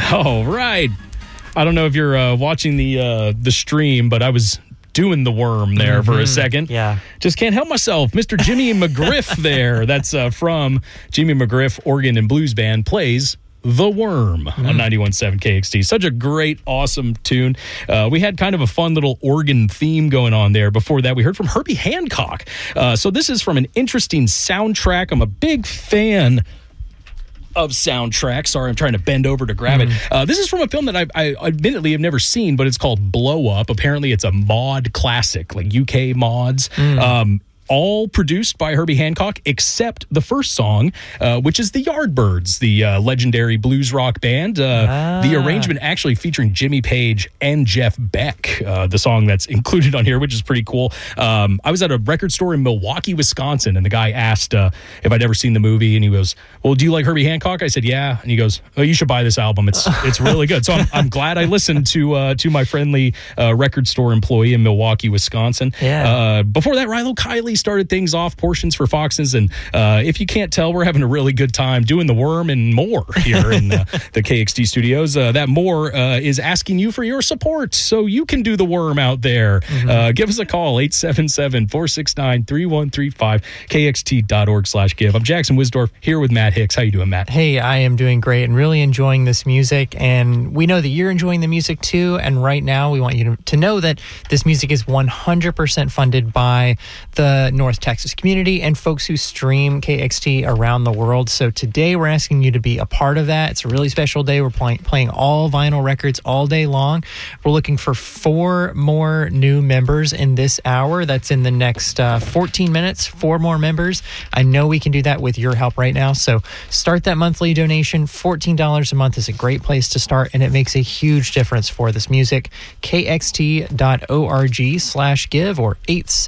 All right. I don't know if you're watching the stream, but I was doing the worm there for a second. Yeah. Just can't help myself. Mr. Jimmy McGriff there. That's from Jimmy McGriff Organ and Blues Band plays The Worm on 91.7 KXT. Such a great, awesome tune. We had kind of a fun little organ theme going on there. Before that, we heard from Herbie Hancock. So this is from an interesting soundtrack. I'm a big fan of soundtracks. Sorry, I'm trying to bend over to grab it. This is from a film that I admittedly have never seen, but it's called Blow Up. Apparently, it's a mod classic, like UK mods. All produced by Herbie Hancock, except the first song, which is the Yardbirds, the legendary blues rock band. The arrangement actually featuring Jimmy Page and Jeff Beck, the song that's included on here, which is pretty cool. I was at a record store in Milwaukee, Wisconsin, and the guy asked if I'd ever seen the movie, and he goes, "Well, do you like Herbie Hancock?" I said, "Yeah," and he goes, "Oh, you should buy this album. It's really good." So I'm glad I listened to my friendly record store employee in Milwaukee, Wisconsin. Yeah. Before that, Rilo Kiley started things off, Portions for Foxes, and if you can't tell, we're having a really good time doing the worm and more here in the KXT studios. That more is asking you for your support, so you can do the worm out there. Give us a call, 877-469-3135, kxt.org/give. I'm Jackson Wisdorf here with Matt Hicks. How you doing, Matt? Hey, I am doing great and really enjoying this music, and we know that you're enjoying the music too, and right now we want you to know that this music is 100% funded by the North Texas community and folks who stream KXT around the world. So today we're asking you to be a part of that. It's a really special day. We're playing all vinyl records all day long. We're looking for 4 more new members in this hour. That's in the next 14 minutes, 4 more members. I know we can do that with your help right now. So start that monthly donation. $14 a month is a great place to start, and it makes a huge difference for this music. kxt.org/give or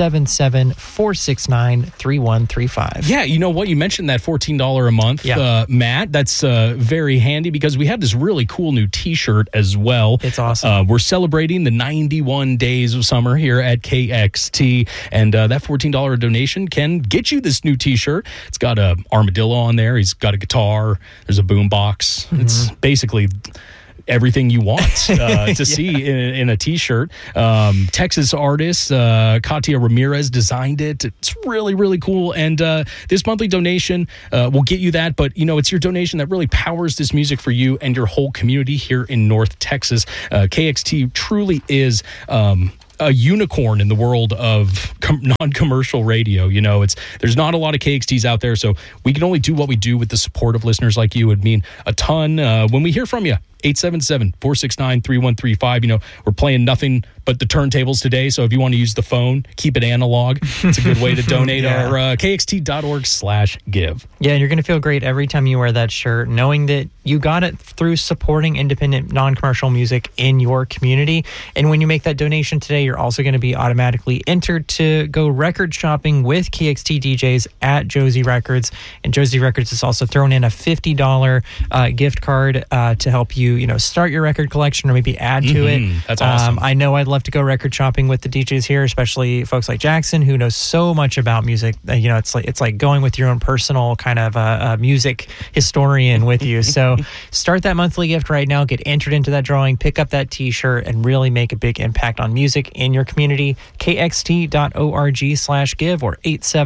877-469-3135. Yeah, you know what? You mentioned that $14 a month, Matt. That's very handy because we have this really cool new T-shirt as well. It's awesome. We're celebrating the 91 days of summer here at KXT, and that $14 donation can get you this new T-shirt. It's got a armadillo on there. He's got a guitar. There's a boom box. It's basically everything you want to see in a T-shirt. Texas artist Katia Ramirez designed it. It's really, really cool. And this monthly donation will get you that. But, it's your donation that really powers this music for you and your whole community here in North Texas. KXT truly is a unicorn in the world of non-commercial radio. There's not a lot of KXTs out there, so we can only do what we do with the support of listeners like you. It would mean a ton when we hear from you. 877-469-3135. We're playing nothing but the turntables today, so if you want to use the phone, keep it analog. It's a good way to donate. Our kxt.org/give. Yeah, and you're going to feel great every time you wear that shirt, knowing that you got it through supporting independent, non-commercial music in your community. And when you make that donation today, you're also going to be automatically entered to go record shopping with KXT DJs at Josie Records. And Josie Records has also thrown in a $50 gift card to help you, start your record collection or maybe add to it. That's awesome. I know I'd love to go record shopping with the DJs here, especially folks like Jackson, who knows so much about music. It's like going with your own personal kind of music historian with you. So start that monthly gift right now. Get entered into that drawing. Pick up that T-shirt and really make a big impact on music in your community. kxt.org/give or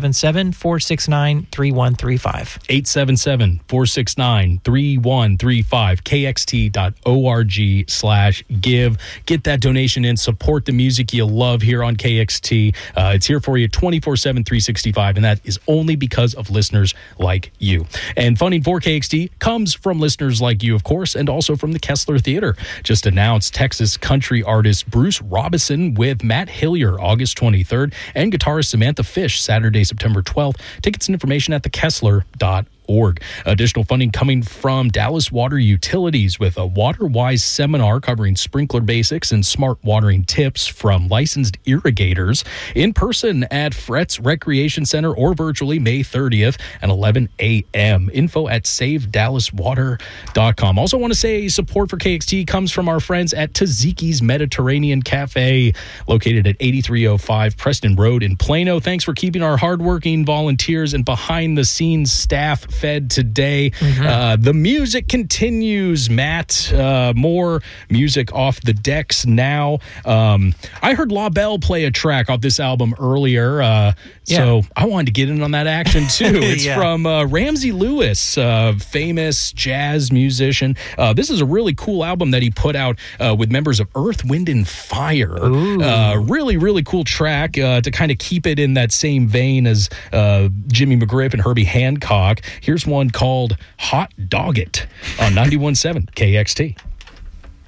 877-469-3135. 877-469-3135. kxt.org/give. Get that donation in. Support the music you love here on KXT. It's here for you 24/7, 365, and that is only because of listeners like you. And funding for KXT comes from listeners like you, of course, and also from the Kessler Theater. Just announced Texas country artist Bruce Robison with Matt Hillier August 23rd and guitarist Samantha Fish Saturday, September 12th. Tickets and information at thekessler.org. Additional funding coming from Dallas Water Utilities with a WaterWise seminar covering sprinkler basics and smart watering tips from licensed irrigators in person at Fretz Recreation Center or virtually May 30th at 11 a.m. Info at SaveDallasWater.com. Also want to say support for KXT comes from our friends at Taziki's Mediterranean Cafe, located at 8305 Preston Road in Plano. Thanks for keeping our hardworking volunteers and behind-the-scenes staff fed today. The music continues, Matt. More music off the decks now. I heard La Belle play a track off this album earlier, so I wanted to get in on that action too. It's from Ramsey Lewis, famous jazz musician. This is a really cool album that he put out with members of Earth, Wind, and Fire. Really, really cool track to kind of keep it in that same vein as Jimmy McGriff and Herbie Hancock. Here's one called Hot Dog It on 91.7 KXT.